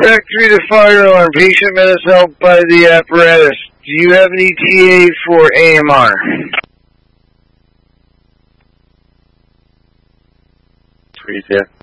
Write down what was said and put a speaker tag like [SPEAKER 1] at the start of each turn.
[SPEAKER 1] TAC 3 to fire alarm. Patient minutes helped by the apparatus. Do you have an ETA for AMR?
[SPEAKER 2] Freeze, yeah.